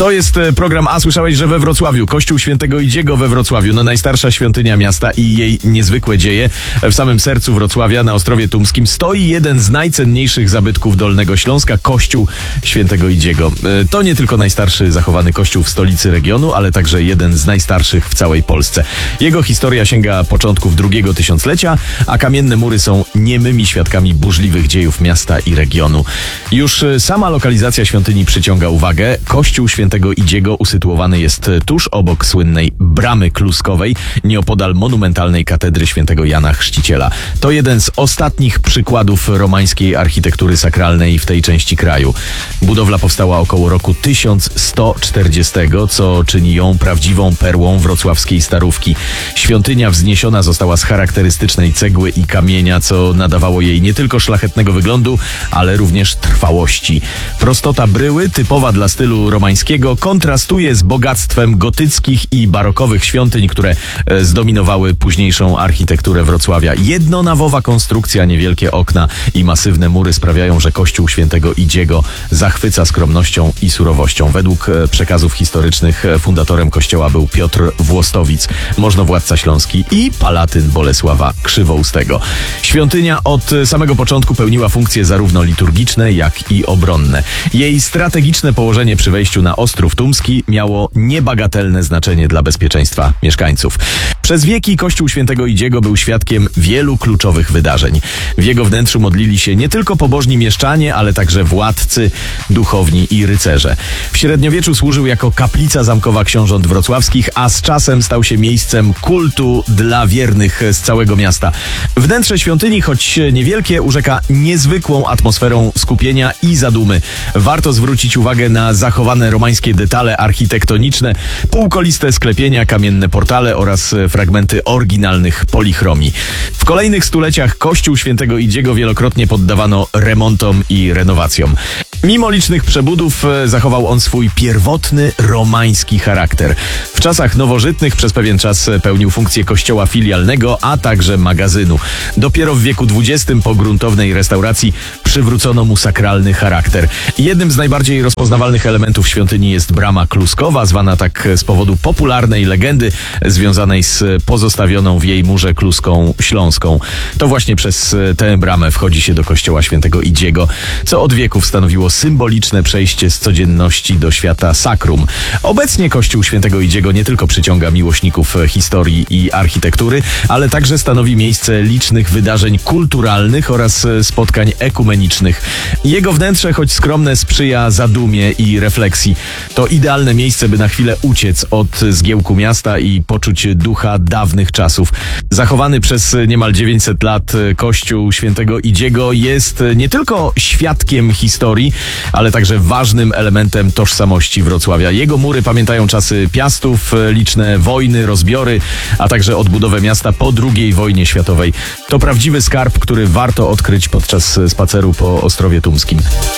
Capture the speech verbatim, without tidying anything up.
To jest program A. Słyszałeś, że we Wrocławiu Kościół Świętego Idziego we Wrocławiu, no najstarsza świątynia miasta i jej niezwykłe dzieje. W samym sercu Wrocławia, na Ostrowie Tumskim, stoi jeden z najcenniejszych zabytków Dolnego Śląska, Kościół Świętego Idziego. To nie tylko najstarszy zachowany kościół w stolicy regionu, ale także jeden z najstarszych w całej Polsce. Jego historia sięga początków drugiego tysiąclecia, a kamienne mury są niemymi świadkami burzliwych dziejów miasta i regionu. Już sama lokalizacja świątyni przyciąga uwagę. Kościół Świętego Idziego usytuowany jest tuż obok słynnej Bramy Kluskowej, nieopodal monumentalnej katedry Świętego Jana Chrzciciela. To jeden z ostatnich przykładów romańskiej architektury sakralnej w tej części kraju. Budowla powstała około roku tysiąc sto czterdziestego, co czyni ją prawdziwą perłą wrocławskiej Starówki. Świątynia wzniesiona została z charakterystycznej cegły i kamienia, co nadawało jej nie tylko szlachetnego wyglądu, ale również trwałości. Prostota bryły, typowa dla stylu romańskiego, kontrastuje z bogactwem gotyckich i barokowych świątyń, które zdominowały późniejszą architekturę Wrocławia. Jednonawowa konstrukcja, niewielkie okna i masywne mury sprawiają, że Kościół Świętego Idziego zachwyca skromnością i surowością. Według przekazów historycznych fundatorem kościoła był Piotr Włostowic, możnowładca śląski i palatyn Bolesława Krzywoustego. Świątynia od samego początku pełniła funkcje zarówno liturgiczne, jak i obronne. Jej strategiczne położenie przy wejściu na Ostrów Tumski miało niebagatelne znaczenie dla bezpieczeństwa mieszkańców. Przez wieki Kościół Świętego Idziego był świadkiem wielu kluczowych wydarzeń. W jego wnętrzu modlili się nie tylko pobożni mieszczanie, ale także władcy, duchowni i rycerze. W średniowieczu służył jako kaplica zamkowa książąt wrocławskich, a z czasem stał się miejscem kultu dla wiernych z całego miasta. Wnętrze świątyni, choć niewielkie, urzeka niezwykłą atmosferą skupienia i zadumy. Warto zwrócić uwagę na zachowane romańskie detale architektoniczne, półkoliste sklepienia, kamienne portale oraz fragmenty oryginalnych polichromii. W kolejnych stuleciach Kościół Świętego Idziego wielokrotnie poddawano remontom i renowacjom. Mimo licznych przebudów zachował on swój pierwotny romański charakter. W czasach nowożytnych przez pewien czas pełnił funkcję kościoła filialnego, a także magazynu. Dopiero w wieku dwudziestym po gruntownej restauracji przywrócono mu sakralny charakter. Jednym z najbardziej rozpoznawalnych elementów świątyni jest Brama Kluskowa, zwana tak z powodu popularnej legendy związanej z pozostawioną w jej murze kluską śląską. To właśnie przez tę bramę wchodzi się do kościoła Świętego Idziego, co od wieków stanowiło symboliczne przejście z codzienności do świata sakrum. Obecnie Kościół Świętego Idziego nie tylko przyciąga miłośników historii i architektury, ale także stanowi miejsce licznych wydarzeń kulturalnych oraz spotkań ekumenicznych. Jego wnętrze, choć skromne, sprzyja zadumie i refleksji. To idealne miejsce, by na chwilę uciec od zgiełku miasta i poczuć ducha dawnych czasów. Zachowany przez niemal dziewięćset lat Kościół Świętego Idziego jest nie tylko świadkiem historii, ale także ważnym elementem tożsamości Wrocławia. Jego mury pamiętają czasy piastów, liczne wojny, rozbiory, a także odbudowę miasta po drugiej wojnie światowej. To prawdziwy skarb, który warto odkryć podczas spaceru po Ostrowie Tumskim.